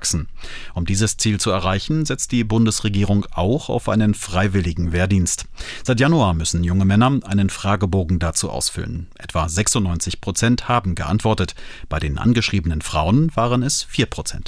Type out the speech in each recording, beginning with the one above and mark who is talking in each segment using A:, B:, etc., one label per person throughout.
A: wachsen. Um dieses Ziel zu erreichen, setzt die Bundesregierung auch auf einen freiwilligen Wehrdienst. Seit Januar müssen junge Männer einen Fragebogen dazu ausfüllen. Etwa 96% haben geantwortet. Bei den angeschriebenen Frauen waren es 4%.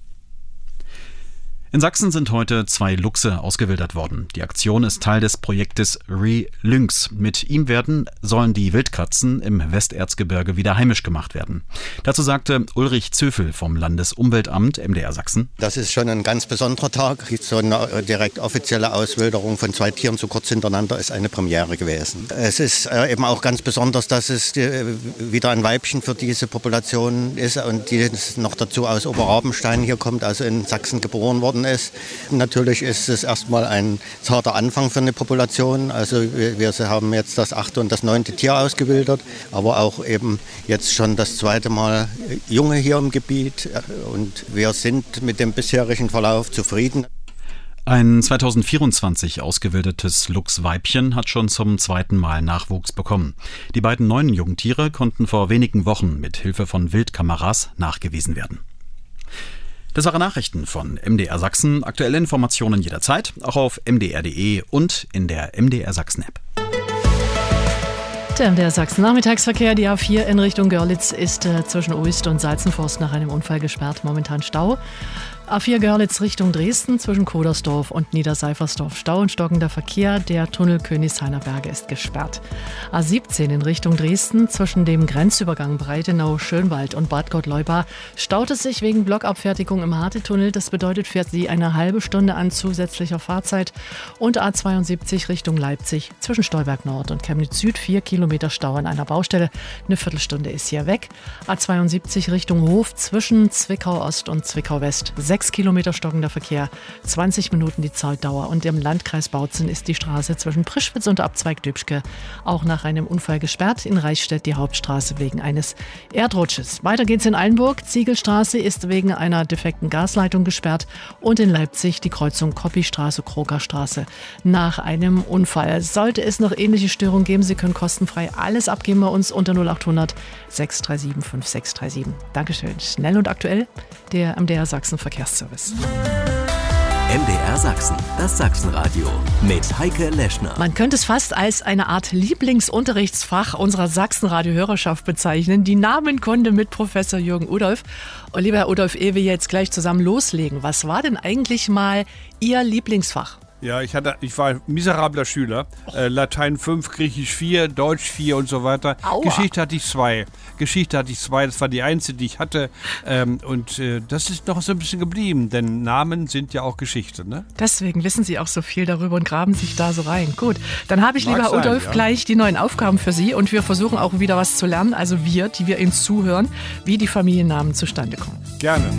A: In Sachsen sind heute 2 Luchse ausgewildert worden. Die Aktion ist Teil des Projektes Re-Lynx. Mit ihm sollen die Wildkatzen im Westerzgebirge wieder heimisch gemacht werden. Dazu sagte Ulrich Zöfel vom Landesumweltamt MDR Sachsen:
B: Das ist schon ein ganz besonderer Tag. So eine direkt offizielle Auswilderung von 2 Tieren so kurz hintereinander ist eine Premiere gewesen. Es ist eben auch ganz besonders, dass es wieder ein Weibchen für diese Population ist und die noch dazu aus Oberrabenstein hier kommt, also in Sachsen geboren worden ist. Natürlich ist es erstmal ein zarter Anfang für eine Population. Also wir haben jetzt das 8. und das 9. Tier ausgewildert, aber auch eben jetzt schon das 2. Mal Junge hier im Gebiet. Und wir sind mit dem bisherigen Verlauf zufrieden.
A: Ein 2024 ausgewildertes Luchsweibchen hat schon zum 2. Mal Nachwuchs bekommen. Die beiden neuen Jungtiere konnten vor wenigen Wochen mit Hilfe von Wildkameras nachgewiesen werden. Das waren Nachrichten von MDR Sachsen. Aktuelle Informationen jederzeit, auch auf mdr.de und in der MDR Sachsen App.
C: Der MDR Sachsen Nachmittagsverkehr, die A4 in Richtung Görlitz ist zwischen Uist und Salzenforst nach einem Unfall gesperrt. Momentan Stau. A4 Görlitz Richtung Dresden zwischen Kodersdorf und Niederseifersdorf. Stau und stockender Verkehr. Der Tunnel Königshainer Berge ist gesperrt. A17 in Richtung Dresden zwischen dem Grenzübergang Breitenau-Schönwald und Bad Gottleuba staut es sich wegen Blockabfertigung im Harte-Tunnel. Das bedeutet für Sie eine halbe Stunde an zusätzlicher Fahrzeit. Und A72 Richtung Leipzig zwischen Stolberg Nord und Chemnitz Süd 4 Kilometer Stau an einer Baustelle. Eine Viertelstunde ist hier weg. A72 Richtung Hof zwischen Zwickau Ost und Zwickau West 6 Kilometer stockender Verkehr, 20 Minuten die Zeitdauer. Und im Landkreis Bautzen ist die Straße zwischen Prischwitz und Abzweig Döbschke auch nach einem Unfall gesperrt. In Reichstätt die Hauptstraße wegen eines Erdrutsches. Weiter geht's in Eilenburg. Ziegelstraße ist wegen einer defekten Gasleitung gesperrt. Und in Leipzig die Kreuzung Koppistraße-Krogerstraße nach einem Unfall. Sollte es noch ähnliche Störungen geben, Sie können kostenfrei alles abgeben bei uns unter 0800 637 5637. Dankeschön. Schnell und aktuell der MDR Sachsen Verkehrsservice.
D: MDR Sachsen, das Sachsenradio mit Heike Leschner.
C: Man könnte es fast als eine Art Lieblingsunterrichtsfach unserer Sachsenradio-Hörerschaft bezeichnen. Die Namenkunde mit Professor Jürgen Udolf. Und lieber Herr Udolf, ehe wir jetzt gleich zusammen loslegen, was war denn eigentlich mal Ihr Lieblingsfach?
E: Ja, ich war ein miserabler Schüler. Latein 5, Griechisch 4, Deutsch 4 und so weiter.
C: Aua.
E: Geschichte hatte ich 2. Das war die einzige, die ich hatte. Das ist noch so ein bisschen geblieben, denn Namen sind ja auch Geschichte, ne?
C: Deswegen wissen Sie auch so viel darüber und graben sich da so rein. Gut, dann habe ich, lieber Herr Udolf, gleich die neuen Aufgaben für Sie. Und wir versuchen auch wieder was zu lernen, also wir, die wir Ihnen zuhören, wie die Familiennamen zustande kommen.
E: Gerne.